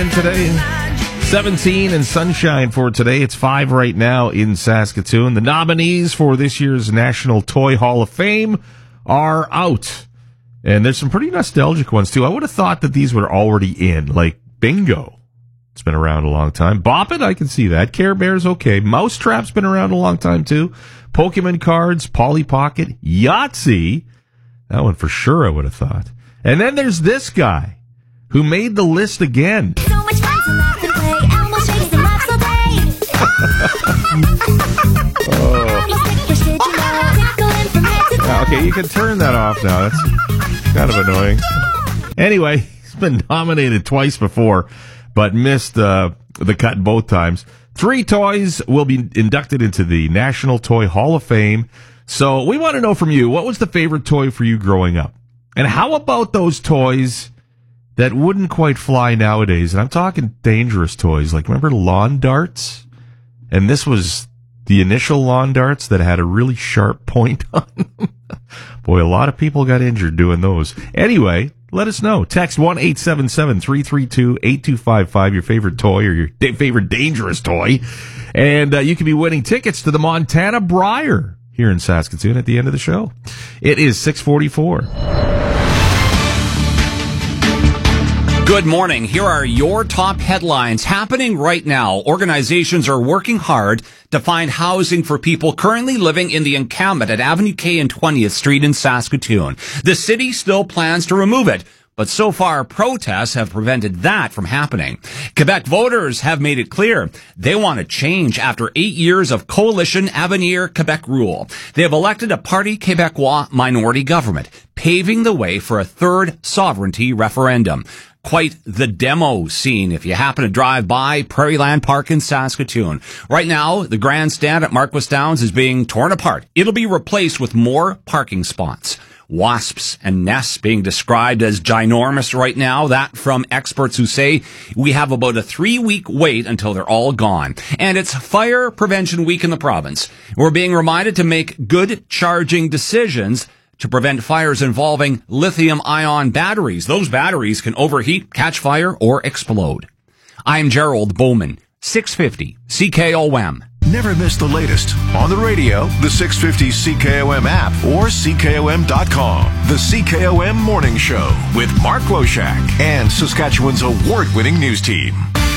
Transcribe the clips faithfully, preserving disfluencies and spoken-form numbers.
today. seventeen and sunshine for today. It's five right now in Saskatoon. The nominees for this year's National Toy Hall of Fame are out. And there's some pretty nostalgic ones, too. I would have thought that these were already in, like Bingo. It's been around a long time. Bop It, I can see that. Care Bear's okay. Mousetrap's been around a long time, too. Pokemon cards, Polly Pocket, Yahtzee. That one for sure I would have thought. And then there's this guy who made the list again. So much fun to laugh and play. Elmo shakes the nuts all day. Oh. Okay, you can turn that off now. That's kind of annoying. Anyway, he's been nominated twice before, but missed uh, the cut both times. Three toys will be inducted into the National Toy Hall of Fame. So we want to know from you, what was the favorite toy for you growing up? And how about those toys that wouldn't quite fly nowadays? And I'm talking dangerous toys. Like, remember lawn darts? And this was the initial lawn darts that had a really sharp point on them. Boy, a lot of people got injured doing those. Anyway, let us know. Text one eight seven seven, three three two, eight two five five, your favorite toy or your da- favorite dangerous toy. And uh, you could be winning tickets to the Montana Briar here in Saskatoon at the end of the show. It is six forty-four. Good morning. Here are your top headlines happening right now. Organizations are working hard to find housing for people currently living in the encampment at Avenue K and twentieth Street in Saskatoon. The city still plans to remove it, but so far protests have prevented that from happening. Quebec voters have made it clear they want to change after eight years of Coalition Avenir Quebec rule. They have elected a Parti Québécois minority government, paving the way for a third sovereignty referendum. Quite the demo scene if you happen to drive by Prairieland Park in Saskatoon. Right now, the grandstand at Marquis Downs is being torn apart. It'll be replaced with more parking spots. Wasps and nests being described as ginormous right now. That from experts who say we have about a three-week wait until they're all gone. And it's Fire Prevention Week in the province. We're being reminded to make good charging decisions to prevent fires involving lithium-ion batteries. Those batteries can overheat, catch fire, or explode. I'm Gerald Bowman, six fifty C K O M. Never miss the latest on the radio, the six fifty C K O M app, or C K O M dot com. The C K O M Morning Show with Mark Loshak and Saskatchewan's award-winning news team.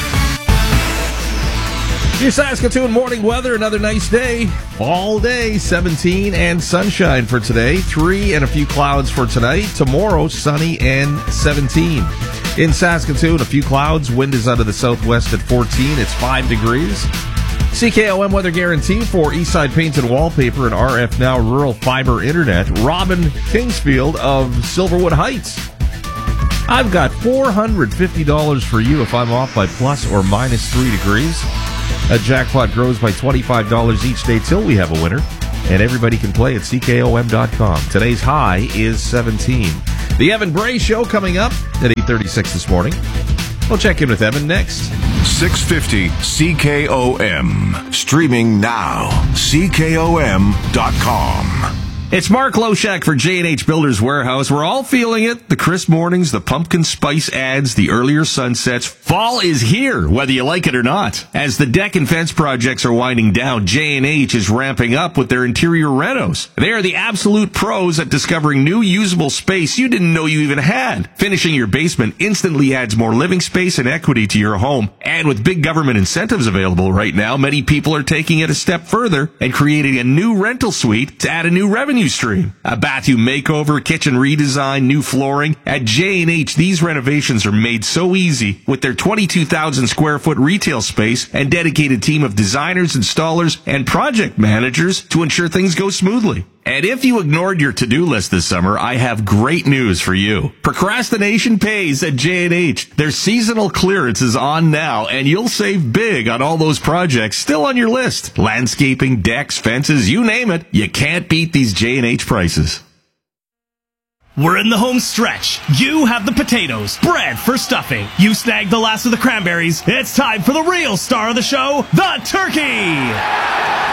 Your Saskatoon morning weather, another nice day. All day, seventeen and sunshine for today. Three and a few clouds for tonight. Tomorrow, sunny and seventeen. In Saskatoon, a few clouds. Wind is out of the southwest at fourteen. It's five degrees. C K O M weather guarantee for Eastside Paint and Wallpaper and R F Now Rural Fiber Internet. Robin Kingsfield of Silverwood Heights. I've got four hundred fifty dollars for you if I'm off by plus or minus three degrees. A jackpot grows by twenty-five dollars each day till we have a winner. And everybody can play at C K O M dot com. Today's high is seventeen. The Evan Bray Show coming up at eight thirty-six this morning. We'll check in with Evan next. six fifty C K O M. Streaming now. C K O M dot com. It's Mark Loshak for J and H Builders Warehouse. We're all feeling it. The crisp mornings, the pumpkin spice ads, the earlier sunsets. Fall is here, whether you like it or not. As the deck and fence projects are winding down, J and H is ramping up with their interior renos. They are the absolute pros at discovering new usable space you didn't know you even had. Finishing your basement instantly adds more living space and equity to your home. And with big government incentives available right now, many people are taking it a step further and creating a new rental suite to add a new revenue stream. A bathroom makeover, kitchen redesign, new flooring. At J and H, these renovations are made so easy with their twenty-two thousand square foot retail space and dedicated team of designers, installers, and project managers to ensure things go smoothly. And if you ignored your to-do list this summer, I have great news for you. Procrastination pays at J and H. Their seasonal clearance is on now, and you'll save big on all those projects still on your list. Landscaping, decks, fences, you name it. You can't beat these J and H prices. We're in the home stretch. You have the potatoes, bread for stuffing. You snagged the last of the cranberries. It's time for the real star of the show, the turkey!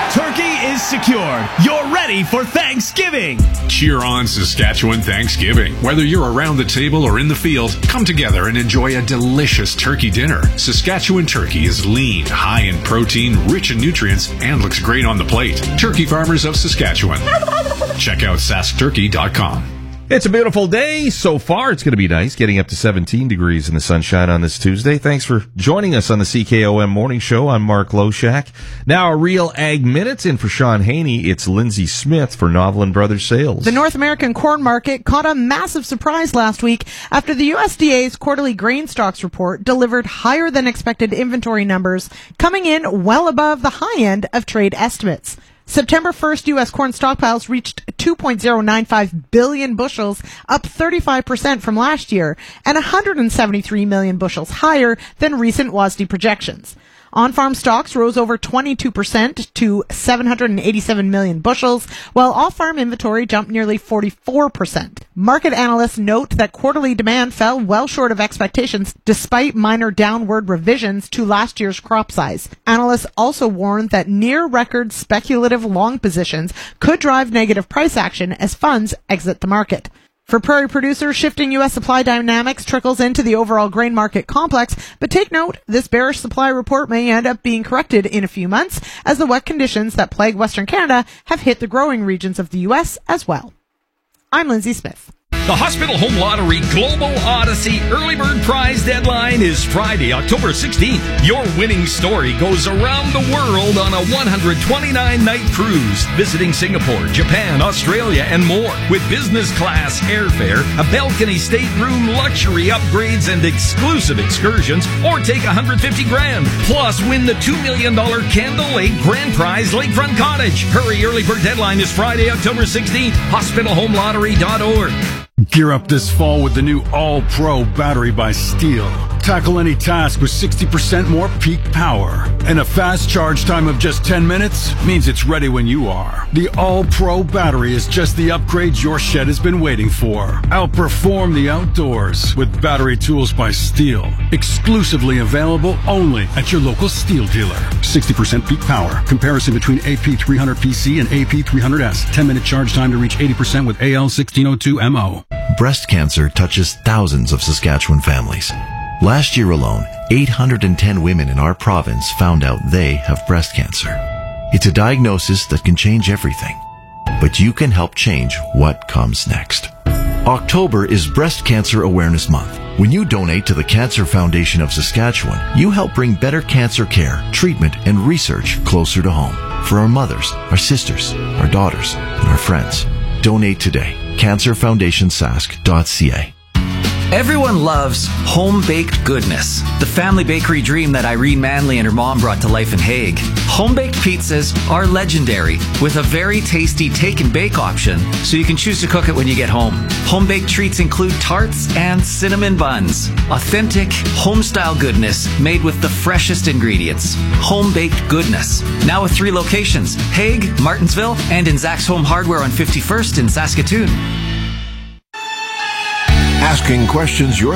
Turkey is secured. You're ready for Thanksgiving. Cheer on Saskatchewan Thanksgiving. Whether you're around the table or in the field, come together and enjoy a delicious turkey dinner. Saskatchewan turkey is lean, high in protein, rich in nutrients, and looks great on the plate. Turkey Farmers of Saskatchewan. Check out sask turkey dot com. It's a beautiful day so far. It's going to be nice, getting up to seventeen degrees in the sunshine on this Tuesday. Thanks for joining us on the C K O M Morning Show. I'm Mark Loshak. Now, a Real Ag Minute, and for Sean Haney, it's Lindsay Smith for Novelin Brothers Sales. The North American corn market caught a massive surprise last week after the U S D A's quarterly grain stocks report delivered higher than expected inventory numbers, coming in well above the high end of trade estimates. September first, U S corn stockpiles reached two point oh nine five billion bushels, up thirty-five percent from last year, and one hundred seventy-three million bushels higher than recent W A S D projections. On-farm stocks rose over twenty-two percent to seven hundred eighty-seven million bushels, while off-farm inventory jumped nearly forty-four percent. Market analysts note that quarterly demand fell well short of expectations despite minor downward revisions to last year's crop size. Analysts also warned that near-record speculative long positions could drive negative price action as funds exit the market. For prairie producers, shifting U S supply dynamics trickles into the overall grain market complex, but take note, this bearish supply report may end up being corrected in a few months as the wet conditions that plague Western Canada have hit the growing regions of the U S as well. I'm Lindsay Smith. The Hospital Home Lottery Global Odyssey Early Bird Prize deadline is Friday, October sixteenth. Your winning story goes around the world on a one hundred twenty-nine night cruise, visiting Singapore, Japan, Australia, and more. With business class airfare, a balcony stateroom, luxury upgrades, and exclusive excursions, or take one hundred fifty grand. Plus, win the two million dollars Candle Lake Grand Prize Lakefront Cottage. Hurry, early bird deadline is Friday, October sixteenth. hospital home lottery dot org. Gear up this fall with the new All-Pro battery by Steel. Tackle any task with sixty percent more peak power. And a fast charge time of just ten minutes means it's ready when you are. The All-Pro battery is just the upgrade your shed has been waiting for. Outperform the outdoors with battery tools by Steel. Exclusively available only at your local Steel dealer. sixty percent peak power. Comparison between A P three hundred P C and A P three hundred S. ten minute charge time to reach eighty percent with A L sixteen oh two M O. Breast cancer touches thousands of Saskatchewan families. Last year alone, eight hundred ten women in our province found out they have breast cancer. It's a diagnosis that can change everything, but you can help change what comes next. October is Breast Cancer Awareness Month. When you donate to the Cancer Foundation of Saskatchewan, you help bring better cancer care, treatment, and research closer to home for our mothers, our sisters, our daughters, and our friends. Donate today. cancer foundation sask dot c a. Everyone loves home-baked goodness, the family bakery dream that Irene Manley and her mom brought to life in Hague. Home-baked pizzas are legendary, with a very tasty take-and-bake option, so you can choose to cook it when you get home. Home-baked treats include tarts and cinnamon buns. Authentic, home-style goodness made with the freshest ingredients. Home-baked goodness. Now with three locations, Hague, Martinsville, and in Zach's Home Hardware on fifty-first in Saskatoon. Asking questions your